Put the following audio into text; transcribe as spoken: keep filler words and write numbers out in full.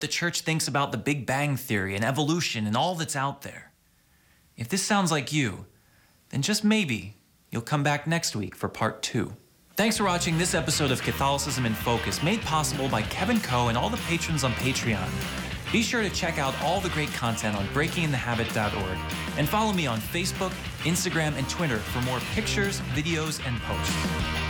the church thinks about the Big Bang Theory and evolution and all that's out there. If this sounds like you, then just maybe you'll come back next week for part two. Thanks for watching this episode of Catholicism in Focus, made possible by Kevin Coe and all the patrons on Patreon. Be sure to check out all the great content on breaking in the habit dot org and follow me on Facebook, Instagram, and Twitter for more pictures, videos, and posts.